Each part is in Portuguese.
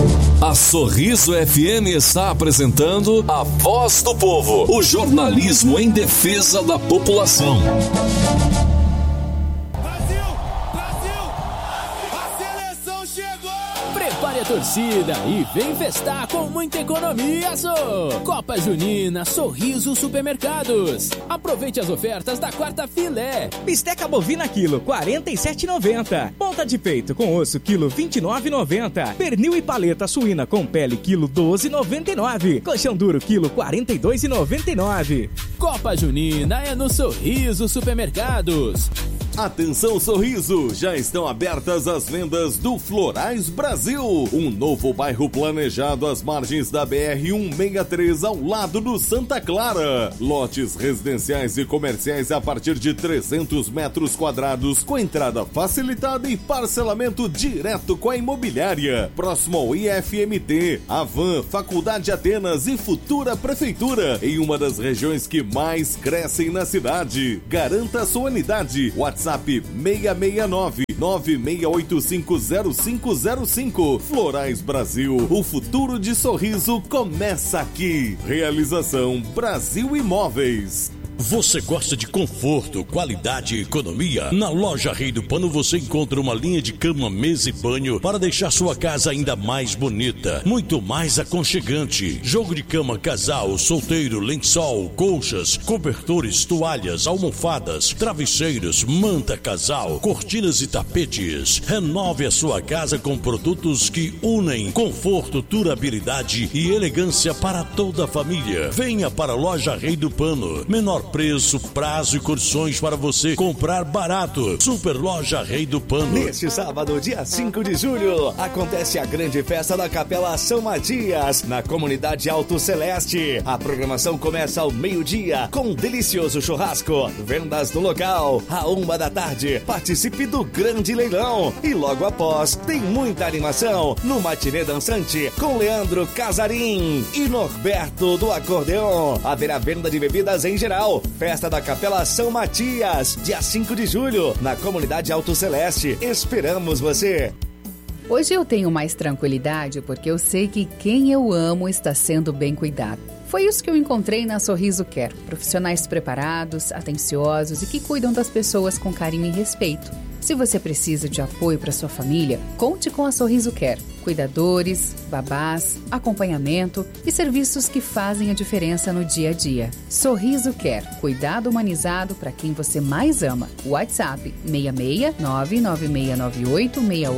A Sorriso FM está apresentando A Voz do Povo, o jornalismo em defesa da população. Brasil! A seleção chegou! Prepare a torcida e vem festar com muita economia, Copa Junina Sorriso Supermercados. Aproveite as ofertas da quarta filé. Bisteca bovina quilo, R$ 47,90. Ponta de peito com osso, quilo, R$ 29,90. Pernil e paleta suína com pele, quilo, R$ 12,99. Colchão duro, quilo, R$ 42,99. Copa Junina é no Sorriso Supermercados. Atenção Sorriso, já estão abertas as vendas do Florais Brasil, um novo bairro planejado às margens da BR-163 ao lado do Santa Clara. Lotes residenciais e comerciais a partir de 300 metros quadrados, com entrada facilitada e parcelamento direto com a imobiliária. Próximo ao IFMT, Avan, Faculdade Atenas e futura prefeitura, em uma das regiões que mais crescem na cidade. Garanta sua unidade. WhatsApp 669-96850505. Florais Brasil, o futuro de sorriso começa aqui. Realização Brasil Imóveis. Você gosta de conforto, qualidade e economia? Na loja Rei do Pano você encontra uma linha de cama, mesa e banho para deixar sua casa ainda mais bonita, muito mais aconchegante. Jogo de cama casal, solteiro, lençol, colchas, cobertores, toalhas, almofadas, travesseiros, manta casal, cortinas e tapetes. Renove a sua casa com produtos que unem conforto, durabilidade e elegância para toda a família. Venha para a loja Rei do Pano. Menor preço, prazo e condições para você comprar barato. Super Loja Rei do Pano. Neste sábado, dia 5 de julho, acontece a grande festa da Capela São Matias, na comunidade Alto Celeste. A programação começa ao meio-dia, com um delicioso churrasco, vendas no local, à 1 da tarde. Participe do grande leilão. E logo após, tem muita animação no Matinê Dançante, com Leandro Casarim e Norberto do Acordeon. Haverá venda de bebidas em geral. Festa da Capela São Matias, dia 5 de julho, na comunidade Alto Celeste. Esperamos você! Hoje eu tenho mais tranquilidade porque eu sei que quem eu amo está sendo bem cuidado. Foi isso que eu encontrei na Sorriso Care. Profissionais preparados, atenciosos e que cuidam das pessoas com carinho e respeito. Se você precisa de apoio para sua família, conte com a Sorriso Care. Cuidadores, babás, acompanhamento e serviços que fazem a diferença no dia a dia. Sorriso Care. Cuidado humanizado para quem você mais ama. WhatsApp 66 99698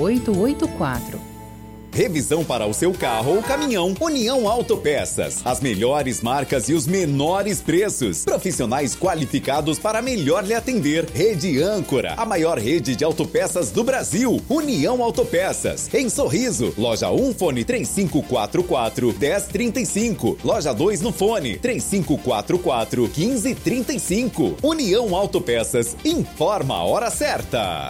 6884. Revisão para o seu carro ou caminhão. União Autopeças. As melhores marcas e os menores preços. Profissionais qualificados para melhor lhe atender. Rede Âncora, a maior rede de autopeças do Brasil. União Autopeças. Em Sorriso, loja 1, fone 3544-1035. Loja 2 no fone 3544-1535. União Autopeças. Informa a hora certa.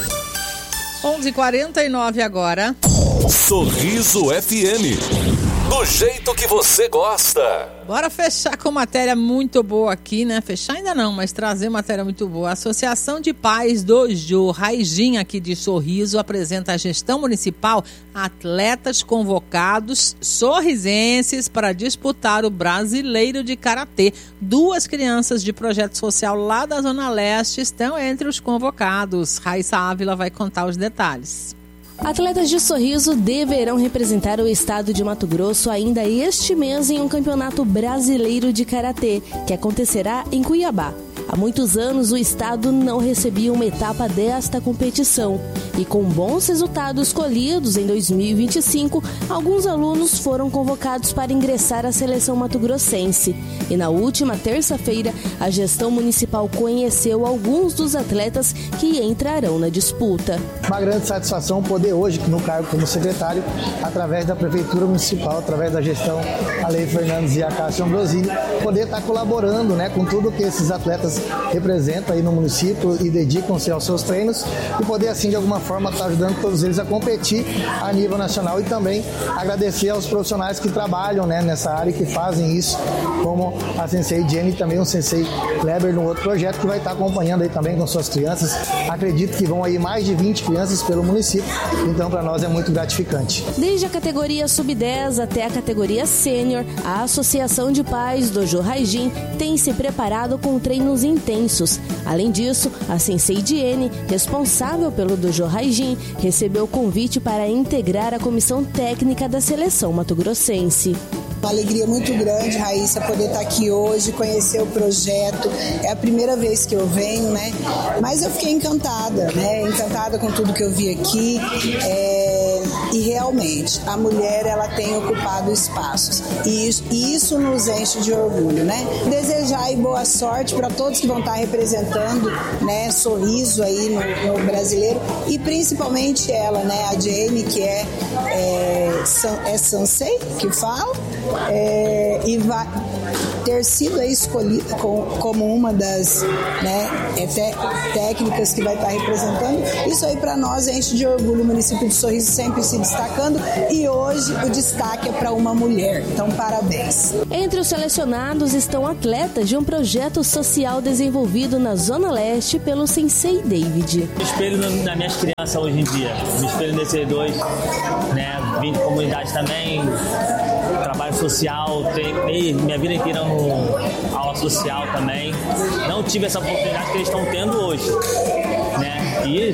11h49 agora. Sorriso FM, do jeito que você gosta. Bora fechar com matéria muito boa aqui, né? Fechar ainda não, mas trazer matéria muito boa. A Associação de Pais do Jô Raijin aqui de Sorriso apresenta à gestão municipal atletas convocados sorrisenses para disputar o Brasileiro de Karatê. 2 crianças de projeto social lá da Zona Leste estão entre os convocados. Raíssa Ávila vai contar os detalhes. Atletas de Sorriso deverão representar o estado de Mato Grosso ainda este mês em um campeonato brasileiro de karatê, que acontecerá em Cuiabá. Há muitos anos o estado não recebia uma etapa desta competição e com bons resultados colhidos em 2025, alguns alunos foram convocados para ingressar à seleção mato-grossense. E na última terça-feira, a gestão municipal conheceu alguns dos atletas que entrarão na disputa. Uma grande satisfação poder hoje, no cargo como secretário, através da Prefeitura Municipal, através da gestão Ale Fernandes e a Cássia Ambrosini, poder estar colaborando, né, com tudo que esses atletas representam aí no município e dedicam-se aos seus treinos e poder assim de alguma forma forma está ajudando todos eles a competir a nível nacional e também agradecer aos profissionais que trabalham, né, nessa área e que fazem isso, como a Sensei Jenny e também o Sensei Kleber no outro projeto que vai estar acompanhando aí também com suas crianças. Acredito que vão aí mais de 20 crianças pelo município, então para nós é muito gratificante. Desde a categoria sub-10 até a categoria sênior, a Associação de Pais Dojo Raijin tem se preparado com treinos intensos. Além disso, a Sensei Diene, responsável pelo Dojo Raijin, recebeu o convite para integrar a comissão técnica da seleção mato-grossense. Uma alegria muito grande, Raíssa, poder estar aqui hoje, conhecer o projeto. É a primeira vez que eu venho, né? Mas eu fiquei encantada, né? Encantada com tudo que eu vi aqui. E realmente, a mulher, ela tem ocupado espaços. E isso nos enche de orgulho, né? Desejar aí boa sorte para todos que vão estar representando, né? Sorriso aí no brasileiro. E principalmente ela, né? A Jenny, que é Sensei, que fala. E vai ter sido aí escolhida como uma das, né, técnicas que vai estar representando. Isso aí para nós enche de orgulho, o município de Sorriso sempre se destacando e hoje o destaque é para uma mulher, então parabéns. Entre os selecionados estão atletas de um projeto social desenvolvido na Zona Leste pelo Sensei David. Me espelho nas minhas crianças hoje em dia, me espelho nesses dois, né, vim de comunidade também, trabalho social, minha vida inteira no aula social também. Não tive essa oportunidade que eles estão tendo hoje, né? E,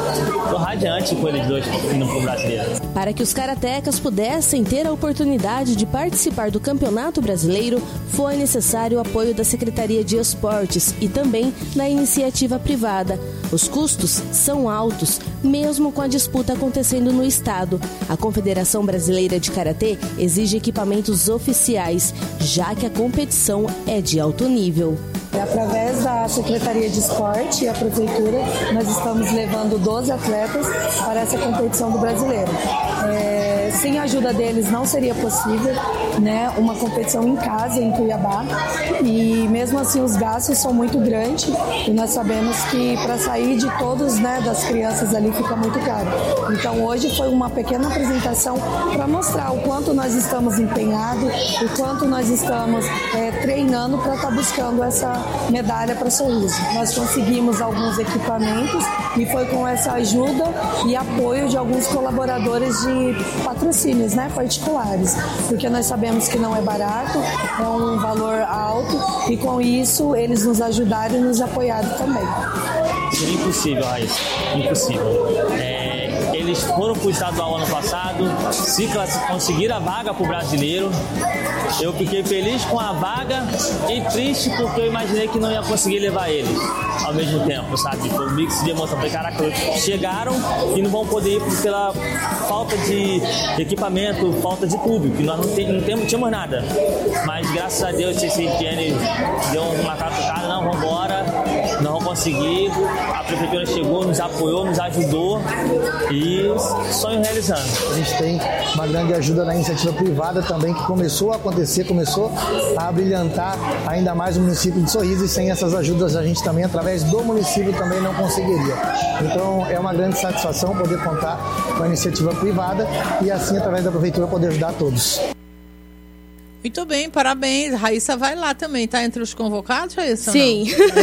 tô radiante com eles dois indo pro brasileiro. Para que os karatecas pudessem ter a oportunidade de participar do Campeonato Brasileiro, foi necessário o apoio da Secretaria de Esportes e também da iniciativa privada. Os custos são altos, mesmo com a disputa acontecendo no estado. A Confederação Brasileira de Karatê exige equipamentos oficiais, já que a competição é de alto nível. Através da Secretaria de Esporte e a Prefeitura, nós estamos levando 12 atletas para essa competição do Brasileiro. Sem a ajuda deles não seria possível, né, uma competição em casa, em Cuiabá, e mesmo assim os gastos são muito grandes e nós sabemos que para sair de todos, né, das crianças ali fica muito caro. Então hoje foi uma pequena apresentação para mostrar o quanto nós estamos empenhados, o quanto nós estamos treinando para estar buscando essa medalha para Sorriso. Nós conseguimos alguns equipamentos e foi com essa ajuda e apoio de alguns colaboradores de patrocínios, né, particulares, porque nós sabemos que não é barato, é um valor alto e com isso eles nos ajudaram e nos apoiaram também. Seria impossível, Raíssa, impossível. Eles foram para o estadual ano passado, conseguiram a vaga para o brasileiro. Eu fiquei feliz com a vaga e triste porque eu imaginei que não ia conseguir levar eles ao mesmo tempo, sabe? Foi um mix de emoção. Falei, caraca, chegaram e não vão poder ir pela falta de equipamento, falta de tudo, que nós não tínhamos nada. Mas graças a Deus, esse Jenny deu uma catucada, não, vamos embora, não vamos conseguir. A prefeitura chegou, nos apoiou, nos ajudou e sonho realizando. A gente tem uma grande ajuda da iniciativa privada também, que começou a acontecer, começou a brilhantar ainda mais o município de Sorriso, e sem essas ajudas a gente também, através do município, também não conseguiria. Então é uma grande satisfação poder contar com a iniciativa privada e assim, através da prefeitura, poder ajudar todos. Muito bem, parabéns. Raíssa vai lá também, tá entre os convocados, Raíssa? Sim.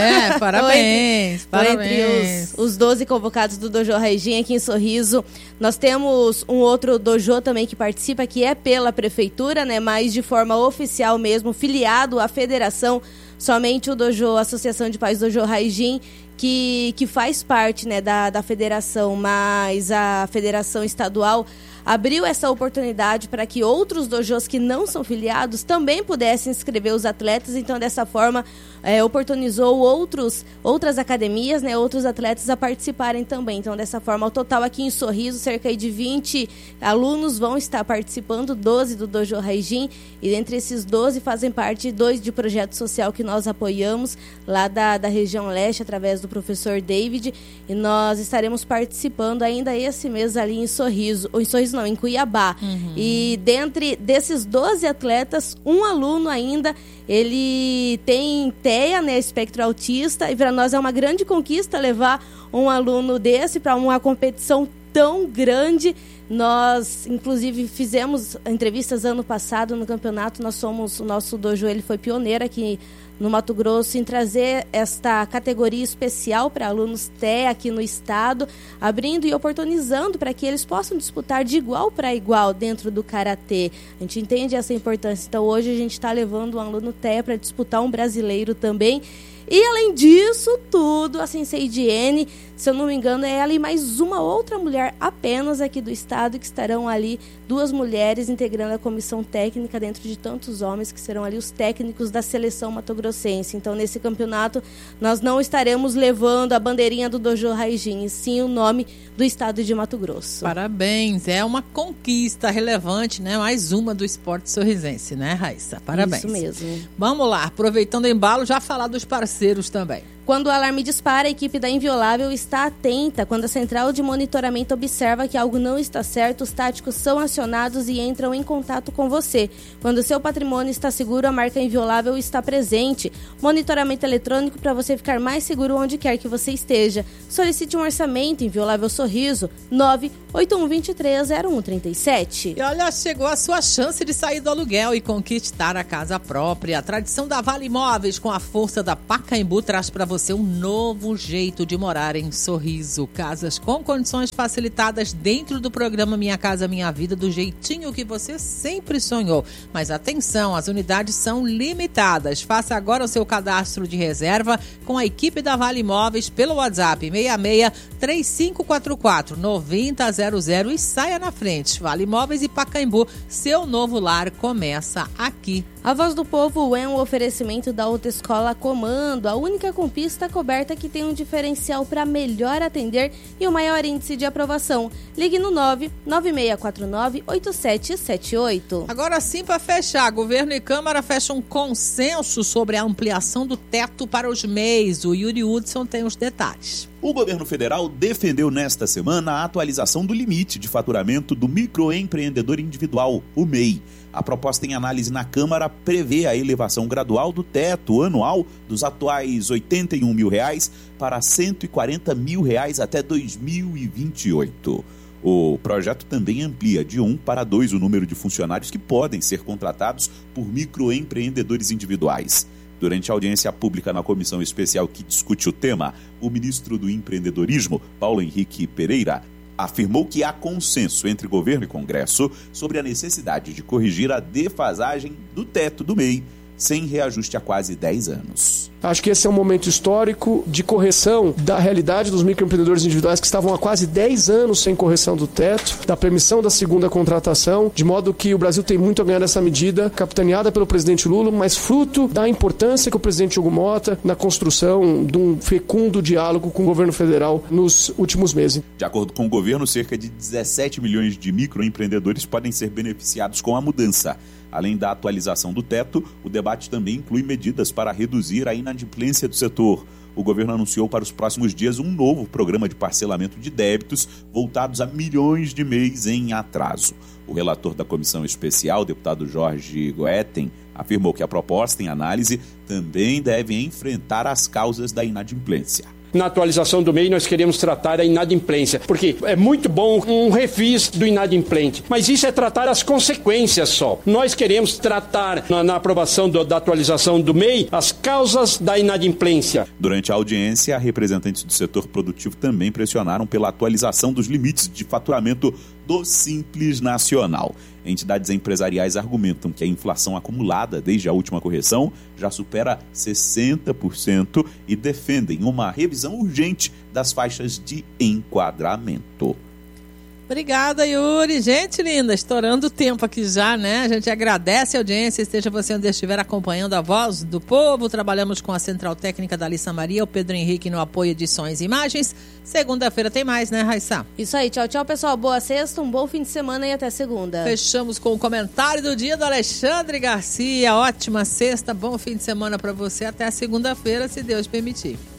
Parabéns. Entre os 12 convocados do Dojo Raijin aqui em Sorriso. Nós temos um outro dojo também que participa, que é pela prefeitura, né, mas de forma oficial mesmo, filiado à federação. Somente o dojo, a Associação de Pais Dojo Raijin, que faz parte, né, da federação, mas a federação estadual abriu essa oportunidade para que outros dojos que não são filiados também pudessem inscrever os atletas. Então, dessa forma, oportunizou outras academias, né, outros atletas a participarem também. Então, dessa forma, ao total aqui em Sorriso, cerca de 20 alunos vão estar participando, 12 do Dojo Raijin, e dentre esses 12 fazem parte 2 de projeto social que nós apoiamos lá da região leste, através do professor David, e nós estaremos participando ainda esse mês ali em Sorriso, ou em Sorriso Sorriso não, em Cuiabá. E dentre desses 12 atletas, um aluno ainda, ele tem TEA, né, espectro autista, e para nós é uma grande conquista levar um aluno desse para uma competição tão grande. Nós, inclusive, fizemos entrevistas ano passado no campeonato. O nosso dojo, ele foi pioneiro aqui no Mato Grosso em trazer esta categoria especial para alunos TEA aqui no estado, abrindo e oportunizando para que eles possam disputar de igual para igual dentro do karatê. A gente entende essa importância. Então, hoje a gente está levando um aluno TEA para disputar um brasileiro também. E, além disso tudo, a Sensei Diene, se eu não me engano, é ela e mais uma outra mulher apenas aqui do estado, que estarão ali, 2 mulheres integrando a comissão técnica dentro de tantos homens que serão ali os técnicos da seleção matogrossense. Então, nesse campeonato, nós não estaremos levando a bandeirinha do Dojo Raijin, e sim o nome do estado de Mato Grosso. Parabéns, é uma conquista relevante, né? Mais uma do esporte sorrisense, né, Raíssa? Parabéns. Isso mesmo. Vamos lá, aproveitando o embalo, já falar dos parceiros também. Quando o alarme dispara, a equipe da Inviolável está atenta. Quando a central de monitoramento observa que algo não está certo, os táticos são acionados e entram em contato com você. Quando o seu patrimônio está seguro, a marca Inviolável está presente. Monitoramento eletrônico para você ficar mais seguro onde quer que você esteja. Solicite um orçamento. Inviolável Sorriso, 981230137. E olha, chegou a sua chance de sair do aluguel e conquistar a casa própria. A tradição da Vale Imóveis, com a força da Pacaembu, traz para você um novo jeito de morar em Sorriso. Casas com condições facilitadas dentro do programa Minha Casa Minha Vida, do jeitinho que você sempre sonhou. Mas atenção, as unidades são limitadas. Faça agora o seu cadastro de reserva com a equipe da Vale Imóveis pelo WhatsApp 66-3544-9000 e saia na frente. Vale Imóveis e Pacaembu, seu novo lar começa aqui. A Voz do Povo é um oferecimento da Autoescola Comando, a única com pista coberta que tem um diferencial para melhor atender e o maior índice de aprovação. Ligue no 99649-8778. Agora sim, para fechar, governo e Câmara fecham um consenso sobre a ampliação do teto para os MEIs. O Yuri Hudson tem os detalhes. O governo federal defendeu nesta semana a atualização do limite de faturamento do microempreendedor individual, o MEI. A proposta em análise na Câmara prevê a elevação gradual do teto anual dos atuais R$ 81 mil para R$ 140 mil até 2028. O projeto também amplia de 1 para 2 o número de funcionários que podem ser contratados por microempreendedores individuais. Durante a audiência pública na comissão especial que discute o tema, o ministro do Empreendedorismo, Paulo Henrique Pereira, afirmou que há consenso entre governo e Congresso sobre a necessidade de corrigir a defasagem do teto do MEI, sem reajuste há quase 10 anos. Acho que esse é um momento histórico de correção da realidade dos microempreendedores individuais que estavam há quase 10 anos sem correção do teto, da permissão da segunda contratação, de modo que o Brasil tem muito a ganhar nessa medida, capitaneada pelo presidente Lula, mas fruto da importância que o presidente Hugo Mota na construção de um fecundo diálogo com o governo federal nos últimos meses. De acordo com o governo, cerca de 17 milhões de microempreendedores podem ser beneficiados com a mudança. Além da atualização do teto, o debate também inclui medidas para reduzir a inadimplência do setor. O governo anunciou para os próximos dias um novo programa de parcelamento de débitos voltados a milhões de MEIs em atraso. O relator da comissão especial, deputado Jorge Goetten, afirmou que a proposta em análise também deve enfrentar as causas da inadimplência. Na atualização do MEI, nós queremos tratar a inadimplência, porque é muito bom um refis do inadimplente, mas isso é tratar as consequências só. Nós queremos tratar, na aprovação da atualização do MEI, as causas da inadimplência. Durante a audiência, representantes do setor produtivo também pressionaram pela atualização dos limites de faturamento do Simples Nacional. Entidades empresariais argumentam que a inflação acumulada desde a última correção já supera 60% e defendem uma revisão urgente das faixas de enquadramento. Obrigada, Yuri. Gente linda, estourando o tempo aqui já, né? A gente agradece a audiência, esteja você onde estiver acompanhando a Voz do Povo. Trabalhamos com a Central Técnica da Alissa Maria, o Pedro Henrique no apoio edições e imagens. Segunda-feira tem mais, né, Raíssa? Isso aí, tchau, tchau, pessoal. Boa sexta, um bom fim de semana e até segunda. Fechamos com o comentário do dia do Alexandre Garcia. Ótima sexta, bom fim de semana para você. Até segunda-feira, se Deus permitir.